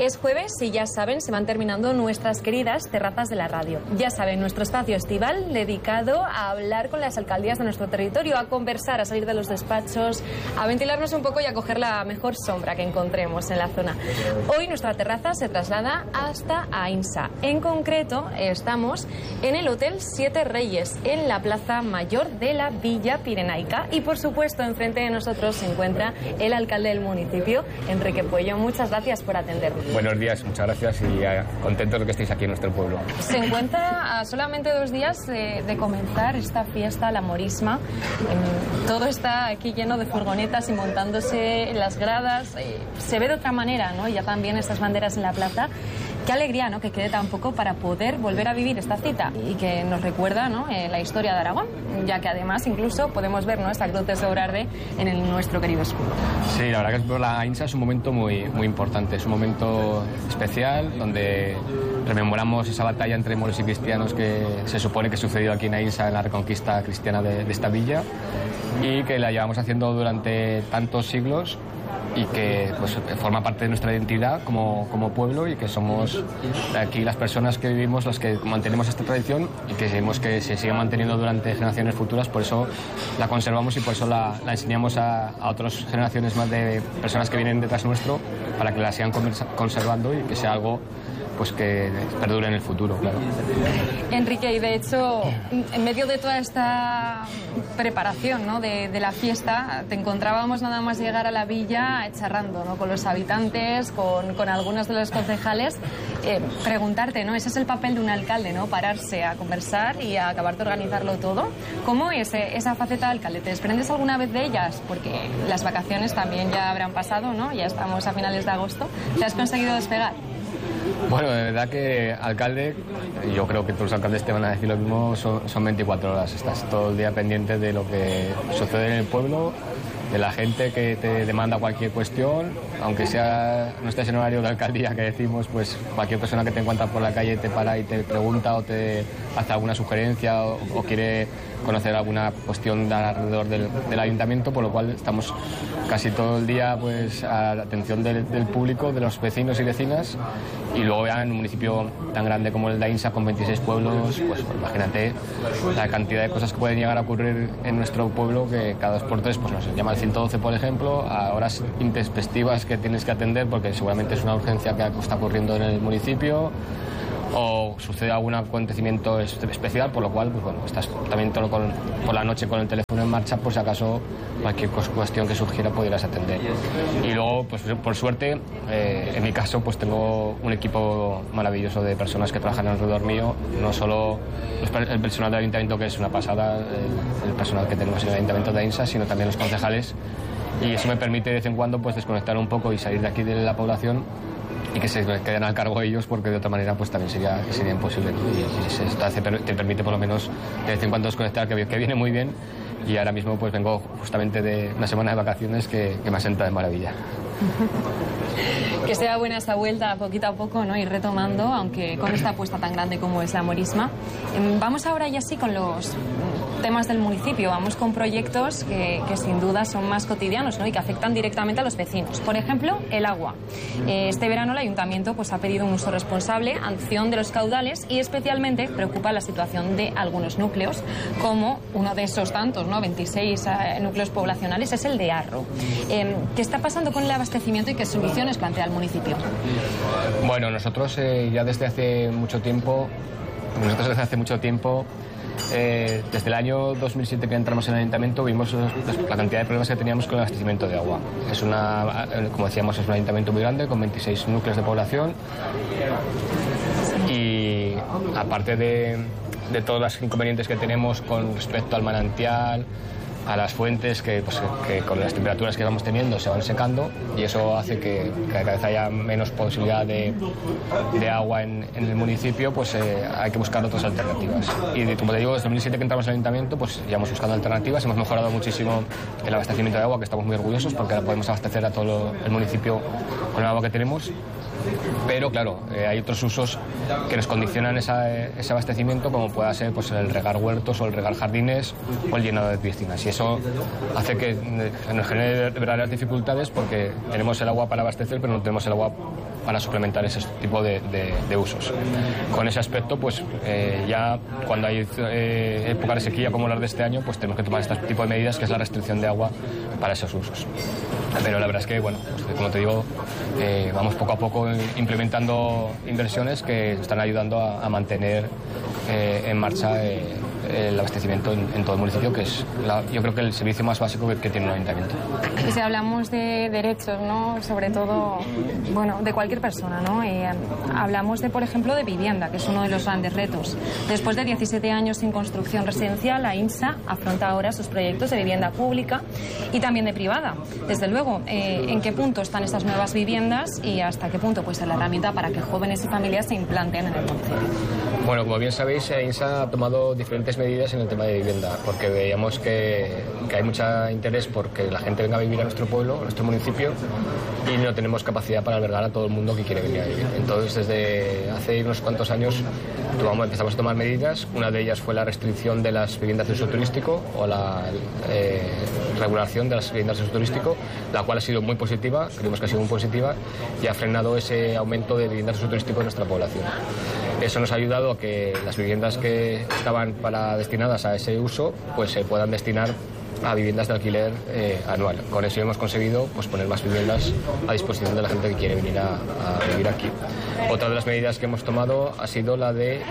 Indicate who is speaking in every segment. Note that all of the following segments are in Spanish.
Speaker 1: Es jueves y ya saben, se van terminando nuestras queridas terrazas de la radio. Ya saben, nuestro espacio estival dedicado a hablar con las alcaldías de nuestro territorio, a conversar, a salir de los despachos, a ventilarnos un poco y a coger la mejor sombra que encontremos en la zona. Hoy nuestra terraza se traslada hasta Aínsa. En concreto, estamos en el Hotel Siete Reyes, en la Plaza Mayor de la Villa Pirenaica. Y por supuesto, enfrente de nosotros se encuentra el alcalde del municipio, Enrique Puello. Muchas gracias por atendernos.
Speaker 2: Buenos días, muchas gracias y contentos de que estéis aquí en nuestro pueblo.
Speaker 1: Se encuentra a solamente 2 días de comenzar esta fiesta, la Morisma. Todo está aquí lleno de furgonetas y montándose las gradas. Se ve de otra manera, ¿no? Ya también estas banderas en la plaza. Qué alegría, ¿no?, que quede tan poco para poder volver a vivir esta cita y que nos recuerda, ¿no?, la historia de Aragón, ya que además incluso podemos ver, ¿no?, esta cruz de Sobrarbe en nuestro querido escudo.
Speaker 2: Sí, la verdad que la Aínsa es un momento muy importante, es un momento especial donde rememoramos esa batalla entre moros y cristianos que se supone que sucedió aquí en Aínsa en la reconquista cristiana de esta villa y que la llevamos haciendo durante tantos siglos y que pues forma parte de nuestra identidad como pueblo y que somos aquí las personas que vivimos las que mantenemos esta tradición y que queremos que se siga manteniendo durante generaciones futuras, por eso la conservamos y por eso la enseñamos a otras generaciones más de personas que vienen detrás nuestro para que la sigan conservando y que sea algo pues que perdure en el futuro, claro.
Speaker 1: Enrique, y de hecho, en medio de toda esta preparación, ¿no?, de la fiesta, te encontrábamos nada más llegar a la villa charrando, ¿no?, con los habitantes, con algunos de los concejales. Preguntarte, ¿no?, ese es el papel de un alcalde, ¿no?, pararse a conversar y a acabar de organizarlo todo. ¿Cómo es esa faceta de alcalde? ¿Te desprendes alguna vez de ellas? Porque las vacaciones también ya habrán pasado, ¿no? Ya estamos a finales de agosto. ¿Te has conseguido despegar?
Speaker 2: Bueno, de verdad que alcalde, yo creo que todos los alcaldes te van a decir lo mismo, son 24 horas. Estás todo el día pendiente de lo que sucede en el pueblo, de la gente que te demanda cualquier cuestión, aunque no estés en horario de alcaldía que decimos, pues cualquier persona que te encuentra por la calle te para y te pregunta o te hace alguna sugerencia o quiere conocer alguna cuestión alrededor del ayuntamiento, por lo cual estamos casi todo el día pues a la atención del público, de los vecinos y vecinas, y luego ya en un municipio tan grande como el de Aínsa con 26 pueblos, pues imagínate la cantidad de cosas que pueden llegar a ocurrir en nuestro pueblo, que cada 2 por 3 pues nos llama el 112, por ejemplo, a horas intempestivas que tienes que atender porque seguramente es una urgencia que está ocurriendo en el municipio o sucede algún acontecimiento especial, por lo cual pues bueno, estás también todo por la noche con el teléfono en marcha por si acaso cualquier cuestión que surgiera pudieras atender. Y luego, pues por suerte, en mi caso, pues tengo un equipo maravilloso de personas que trabajan alrededor mío, no solo el personal del ayuntamiento, que es una pasada, el personal que tenemos en el ayuntamiento de Aínsa, sino también los concejales, y eso me permite de vez en cuando pues desconectar un poco y salir de aquí de la población y que se queden al cargo ellos, porque de otra manera pues también sería imposible, y esto te permite por lo menos de vez en cuando desconectar, que viene muy bien, y ahora mismo pues vengo justamente de una semana de vacaciones que me asenta de maravilla.
Speaker 1: Que sea buena esta vuelta poquito a poco, ¿no?, ir retomando, aunque con esta apuesta tan grande como es la Morisma. Vamos ahora ya sí con los temas del municipio, vamos con proyectos que sin duda son más cotidianos, ¿no?, y que afectan directamente a los vecinos. Por ejemplo, el agua. Este verano el ayuntamiento pues ha pedido un uso responsable, acción de los caudales, y especialmente preocupa la situación de algunos núcleos, como uno de esos tantos, ¿no?, 26 núcleos poblacionales, es el de Arro. ¿Qué está pasando con el abastecimiento y qué soluciones plantea el municipio?
Speaker 2: Bueno, nosotros ya desde hace mucho tiempo, desde el año 2007 que entramos en el ayuntamiento, vimos la cantidad de problemas que teníamos con el abastecimiento de agua. Como decíamos, es un ayuntamiento muy grande con 26 núcleos de población, y aparte de todos los inconvenientes que tenemos con respecto al manantial, a las fuentes que con las temperaturas que vamos teniendo se van secando, y eso hace que cada vez haya menos posibilidad de agua en el municipio, pues hay que buscar otras alternativas. Y como te digo, desde 2007 que entramos en el ayuntamiento, pues ya hemos buscado alternativas, hemos mejorado muchísimo el abastecimiento de agua, que estamos muy orgullosos porque ahora podemos abastecer a todo el municipio el agua que tenemos. Pero claro, hay otros usos que nos condicionan ese abastecimiento, como pueda ser pues, el regar huertos o el regar jardines o el llenado de piscinas. Y eso hace que nos genere verdaderas dificultades porque tenemos el agua para abastecer, pero no tenemos el agua para suplementar ese tipo de usos. Con ese aspecto, pues ya cuando hay época de sequía como las de este año, pues tenemos que tomar este tipo de medidas, que es la restricción de agua para esos usos. Pero la verdad es que, bueno, pues, como te digo, vamos poco a poco implementando inversiones que están ayudando a mantener en marcha el abastecimiento en todo el municipio, que es yo creo que el servicio más básico que tiene un ayuntamiento.
Speaker 1: Y si hablamos de derechos, ¿no? Sobre todo, bueno, de cualquier persona, ¿no? Hablamos de, por ejemplo, de vivienda, que es uno de los grandes retos. Después de 17 años sin construcción residencial, la INSA afronta ahora sus proyectos de vivienda pública y también de privada. Desde luego, ¿en qué punto están estas nuevas viviendas y hasta qué punto puede ser la herramienta para que jóvenes y familias se implanten en el municipio?
Speaker 2: Bueno, como bien sabéis, INSA ha tomado diferentes medidas en el tema de vivienda, porque veíamos que hay mucho interés porque la gente venga a vivir a nuestro pueblo, a nuestro municipio, y no tenemos capacidad para albergar a todo el mundo que quiere venir a vivir. Entonces, desde hace unos cuantos años empezamos a tomar medidas. Una de ellas fue la restricción de las viviendas de uso turístico o la regulación de las viviendas de uso turístico, la cual ha sido muy positiva, creemos que ha sido muy positiva, y ha frenado ese aumento de viviendas de uso turístico en nuestra población. Eso nos ha ayudado a que las viviendas que estaban destinadas a ese uso pues se puedan destinar a viviendas de alquiler anual. Con eso hemos conseguido pues, poner más viviendas a disposición de la gente que quiere venir a vivir aquí. Otra de las medidas que hemos tomado ha sido la de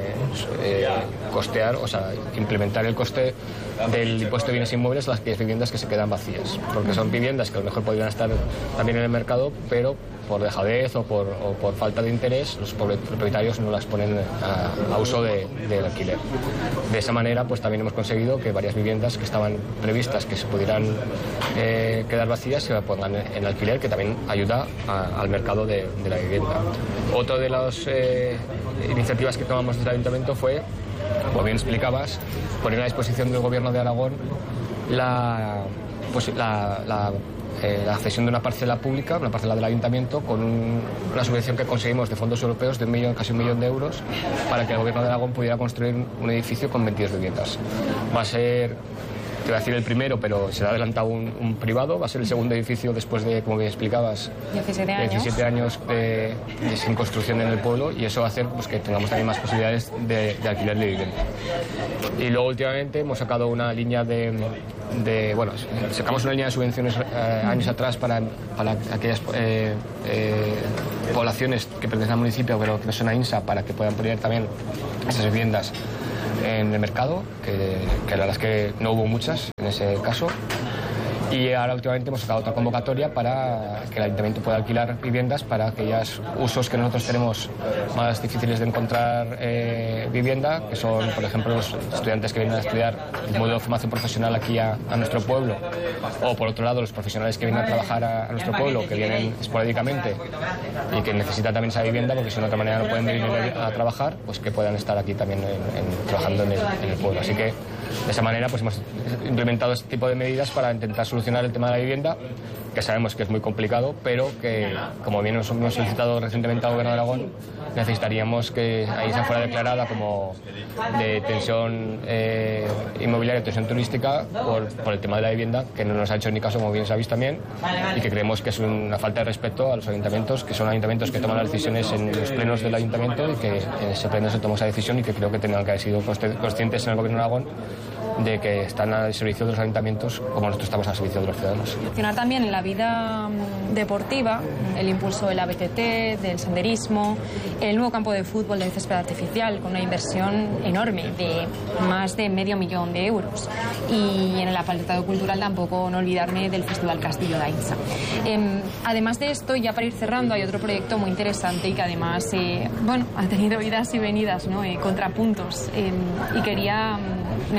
Speaker 2: costear, o sea, implementar el coste del impuesto de bienes inmuebles a las viviendas que se quedan vacías, porque son viviendas que a lo mejor podrían estar también en el mercado, pero por dejadez o por falta de interés, los propietarios no las ponen a uso del alquiler. De esa manera, pues también hemos conseguido que varias viviendas que estaban previstas que se pudieran quedar vacías se pongan en alquiler, que también ayuda al mercado de la vivienda. Otra de las iniciativas que tomamos desde el Ayuntamiento fue, como bien explicabas, poner a disposición del Gobierno de Aragón la cesión de una parcela pública, una parcela del Ayuntamiento, con una subvención que conseguimos de fondos europeos de casi 1 millón de euros, para que el Gobierno de Aragón pudiera construir un edificio con 22 viviendas. Va a ser, te voy a decir el primero, pero se ha adelantado un privado, va a ser el segundo edificio después de, como bien explicabas, 17 años sin construcción en el pueblo, y eso va a hacer pues, que tengamos también más posibilidades de alquiler de vivienda. Y luego últimamente hemos sacado una línea sacamos una línea de subvenciones años atrás para aquellas poblaciones que pertenecen al municipio pero que no son a INSA, para que puedan poner también esas viviendas en el mercado, que la verdad es que no hubo muchas en ese caso. Y ahora últimamente hemos sacado otra convocatoria para que el Ayuntamiento pueda alquilar viviendas para aquellos usos que nosotros tenemos más difíciles de encontrar vivienda, que son, por ejemplo, los estudiantes que vienen a estudiar el modelo de formación profesional aquí a nuestro pueblo, o por otro lado los profesionales que vienen a trabajar a nuestro pueblo, que vienen esporádicamente y que necesitan también esa vivienda porque si de otra manera no pueden venir a trabajar, pues que puedan estar aquí también trabajando en el pueblo. Así que de esa manera pues hemos implementado este tipo de medidas para intentar solucionar el tema de la vivienda, que sabemos que es muy complicado, pero que, como bien nos hemos solicitado recientemente al Gobierno de Aragón, necesitaríamos que ahí se fuera declarada como de tensión inmobiliaria, tensión turística, por el tema de la vivienda, que no nos ha hecho ni caso, como bien sabéis también, y que creemos que es una falta de respeto a los ayuntamientos, que son ayuntamientos que toman las decisiones en los plenos del ayuntamiento, y que en ese pleno se tomó esa decisión, y que creo que tendrán que haber sido conscientes en el Gobierno de Aragón de que están al servicio de los ayuntamientos como nosotros estamos al servicio de los ciudadanos.
Speaker 1: Mencionar también en la vida deportiva el impulso del ABTT, del senderismo, el nuevo campo de fútbol de césped artificial con una inversión enorme de más de $500.000 de euros. Y en el apartado cultural tampoco no olvidarme del Festival Castillo de Ainsa. Además de esto, ya para ir cerrando, hay otro proyecto muy interesante y que además ha tenido idas y venidas, ¿no? Contrapuntos. Y quería mencionarlo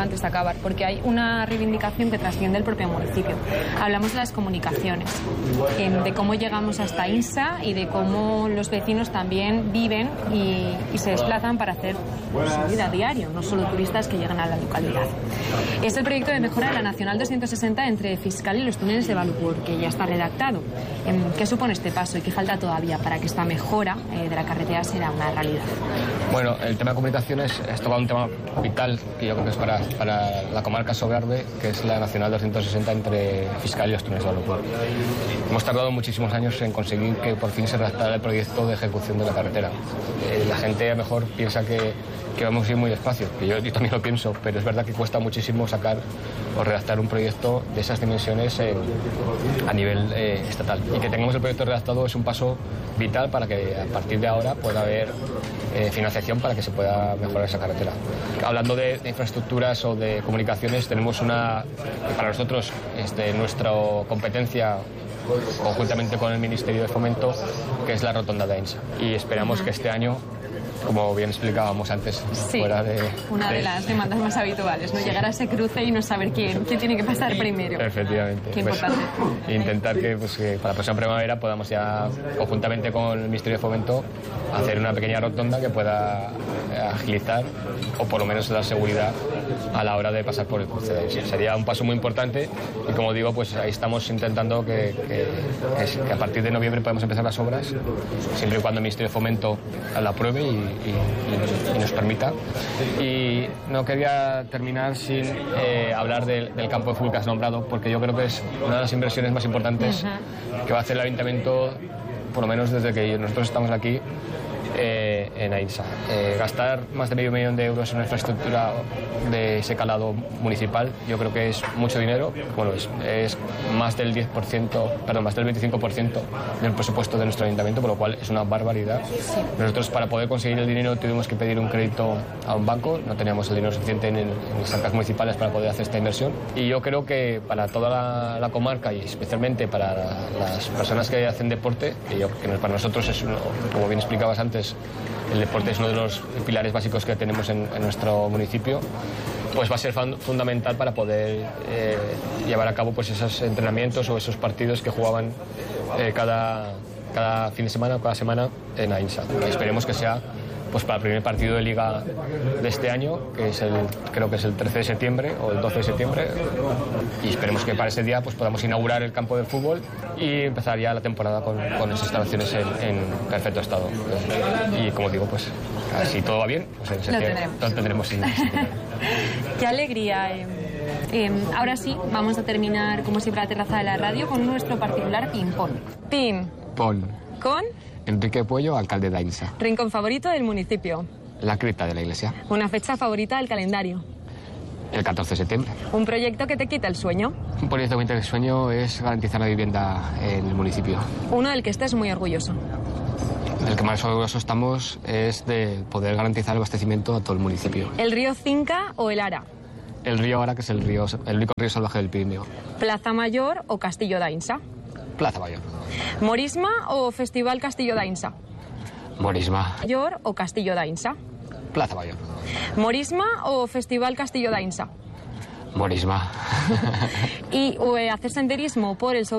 Speaker 1: antes de acabar, porque hay una reivindicación que trasciende el propio municipio. Hablamos de las comunicaciones, de cómo llegamos hasta Insa y de cómo los vecinos también viven y se desplazan para hacer su vida a diario, no solo turistas que llegan a la localidad. Es el proyecto de mejora de la Nacional 260 entre Fiscal y los túneles de Valupur, que ya está redactado. ¿Qué supone este paso y qué falta todavía para que esta mejora de la carretera sea una realidad?
Speaker 2: Bueno, el tema de comunicaciones es todo un tema vital que yo creo que es para la comarca Sobrarbe, que es la Nacional 260 entre Fiscal y los túneles de Valupur. Hemos tardado muchísimos años en conseguir que por fin se redactara el proyecto de ejecución de la carretera. La gente a lo mejor piensa que vamos a ir muy despacio, que yo también lo pienso, pero es verdad que cuesta muchísimo sacar o redactar un proyecto de esas dimensiones a nivel estatal. Y que tengamos el proyecto redactado es un paso vital para que a partir de ahora pueda haber financiación para que se pueda mejorar esa carretera. Hablando de infraestructuras o de comunicaciones, tenemos para nosotros, nuestra competencia conjuntamente con el Ministerio de Fomento, que es la rotonda de Ainsa. Y esperamos que este año, como bien explicábamos antes,
Speaker 1: sí, fuera una de las demandas más habituales, ¿no? Llegar a ese cruce y no saber quién tiene que pasar primero.
Speaker 2: Efectivamente.
Speaker 1: Qué importante.
Speaker 2: Intentar que para la próxima primavera podamos ya, conjuntamente con el Ministerio de Fomento, hacer una pequeña rotonda que pueda agilizar o por lo menos dar seguridad a la hora de pasar por el cruce de Ainsa. Sería un paso muy importante y, como digo, pues ahí estamos intentando que a partir de noviembre podamos empezar las obras, siempre y cuando el Ministerio de Fomento la apruebe y nos permita. Y no quería terminar sin hablar del campo de fútbol que has nombrado, porque yo creo que es una de las inversiones más importantes que va a hacer el Ayuntamiento, por lo menos desde que nosotros estamos aquí en Ainsa. Gastar más de medio millón de euros en una infraestructura de ese calado municipal, yo creo que es mucho dinero. Bueno, es más del 10%, perdón, más del 25% del presupuesto de nuestro ayuntamiento, por lo cual es una barbaridad. Sí. Nosotros, para poder conseguir el dinero, tuvimos que pedir un crédito a un banco, no teníamos el dinero suficiente en las arcas municipales para poder hacer esta inversión. Y yo creo que para toda la comarca y especialmente para las personas que hacen deporte, que para nosotros es como bien explicabas antes, el deporte es uno de los pilares básicos que tenemos en nuestro municipio, pues va a ser fundamental para poder llevar a cabo pues esos entrenamientos o esos partidos que jugaban cada fin de semana o cada semana en Ainsa. Esperemos que sea pues para el primer partido de Liga de este año, que es creo que es el 13 de septiembre o el 12 de septiembre, y esperemos que para ese día pues podamos inaugurar el campo de fútbol y empezar ya la temporada con las instalaciones en perfecto estado. Y como digo, pues si todo va bien, pues lo tendremos sin
Speaker 1: Qué alegría. Ahora sí, vamos a terminar como siempre la terraza de la radio con nuestro particular ping-pong.
Speaker 2: Pon.
Speaker 1: ¿Con?
Speaker 2: Enrique Puello, alcalde de Ainsa.
Speaker 1: Rincón favorito del municipio.
Speaker 2: La cripta de la iglesia.
Speaker 1: Una fecha favorita del calendario.
Speaker 2: El 14 de septiembre.
Speaker 1: Un proyecto que te quita el sueño.
Speaker 2: Un proyecto que me quita el sueño es garantizar la vivienda en el municipio.
Speaker 1: Uno del que estés muy orgulloso.
Speaker 2: El que más orgulloso estamos es de poder garantizar el abastecimiento a todo el municipio.
Speaker 1: ¿El río Cinca o el Ara?
Speaker 2: El río Ara, que es el único río salvaje del Pirineo.
Speaker 1: ¿Plaza Mayor o Castillo de Ainsa?
Speaker 2: Plaza Mayor.
Speaker 1: ¿Morisma o Festival Castillo de Ainsa?
Speaker 2: Morisma.
Speaker 1: ¿Mayor o Castillo de Ainsa?
Speaker 2: Plaza Mayor.
Speaker 1: ¿Morisma o Festival Castillo de Ainsa?
Speaker 2: Morisma.
Speaker 1: ¿Y hacer senderismo por el